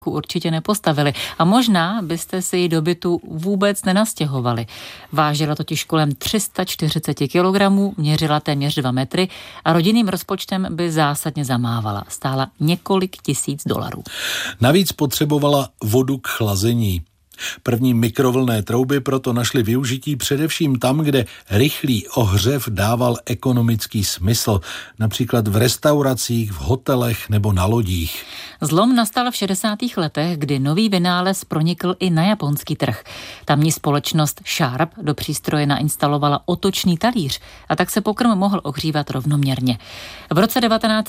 určitě nepostavili a možná byste si ji do bytu vůbec nenastěhovali. Vážila totiž kolem 340 kg, měřila téměř 2 metry a rodinným rozpočtem by zásadně zamávala. Stála několik tisíc dolarů. Navíc potřebovala vodu k chlazení. První mikrovlnné trouby proto našly využití především tam, kde rychlý ohřev dával ekonomický smysl, například v restauracích, v hotelech nebo na lodích. Zlom nastal v 60. letech, kdy nový vynález pronikl i na japonský trh. Tamní společnost Sharp do přístroje nainstalovala otočný talíř a tak se pokrm mohl ohřívat rovnoměrně. V roce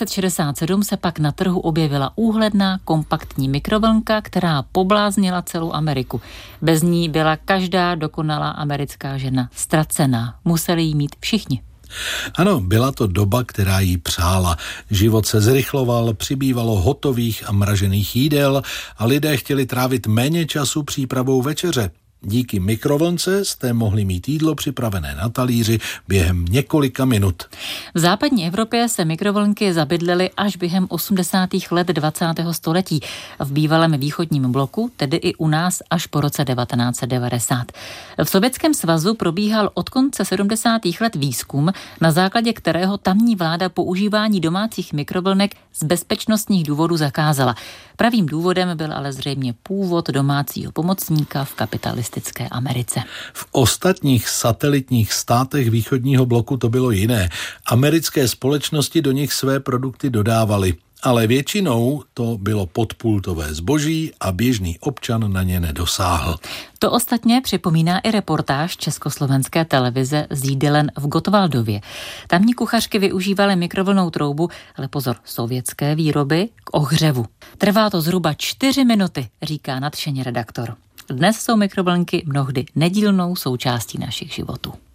1967 se pak na trhu objevila úhledná kompaktní mikrovlnka, která pobláznila celou Ameriku. Bez ní byla každá dokonalá americká žena ztracená. Museli jí mít všichni. Ano, byla to doba, která jí přála. Život se zrychloval, přibývalo hotových a mražených jídel a lidé chtěli trávit méně času přípravou večeře. Díky mikrovlnce jste mohli mít jídlo připravené na talíři během několika minut. V západní Evropě se mikrovlnky zabydlely až během 80. let 20. století. V bývalém východním bloku, tedy i u nás až po roce 1990. V Sovětském svazu probíhal od konce 70. let výzkum, na základě kterého tamní vláda používání domácích mikrovlnek z bezpečnostních důvodů zakázala. Pravým důvodem byl ale zřejmě původ domácího pomocníka v kapitalistické Americe. V ostatních satelitních státech východního bloku to bylo jiné. Americké společnosti do nich své produkty dodávaly, ale většinou to bylo podpultové zboží a běžný občan na ně nedosáhl. To ostatně připomíná i reportáž československé televize z jídelen v Gottwaldově. Tamní kuchařky využívaly mikrovlnnou troubu, ale pozor, sovětské výroby k ohřevu. Trvá to zhruba 4 minuty, říká nadšeně redaktor. Dnes jsou mikrovlnky mnohdy nedílnou součástí našich životů.